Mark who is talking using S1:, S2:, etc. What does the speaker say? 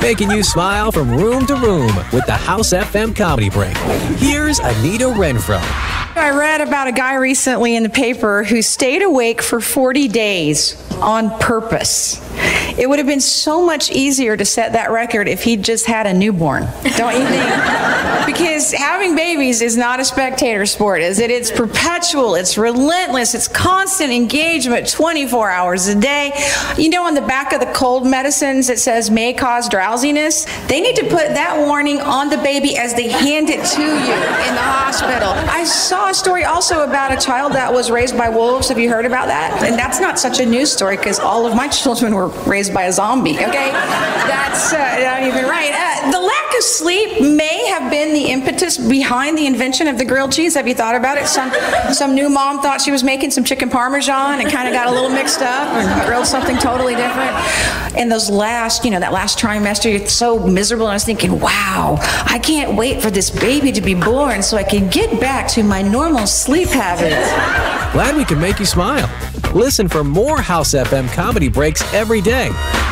S1: making you smile from room to room with the House FM Comedy Break. Here's Anita Renfro.
S2: I read about a guy recently in the paper who stayed awake for 40 days on purpose. It would have been so much easier to set that record if he'd just had a newborn, don't you think? Because having babies is not a spectator sport, is it? It's perpetual, it's relentless, it's constant engagement 24 hours a day. You know, on the back of the cold medicines it says may cause drowsiness. They need to put that warning on the baby as they hand it to you in the hospital. I saw a story also about a child that was raised by wolves. Have you heard about that? And that's not such a news story because all of my children were raised by a zombie, okay? That's not even right. The lack of sleep may have been the impetus behind the invention of the grilled cheese. Have you thought about it? Some new mom thought she was making some chicken parmesan and kind of got a little mixed up and grilled something totally different. And those last, that last trimester, you're so miserable. And I was thinking, wow, I can't wait for this baby to be born so I can get back to my normal sleep habits.
S1: Glad we can make you smile. Listen for more House FM Comedy Breaks every day.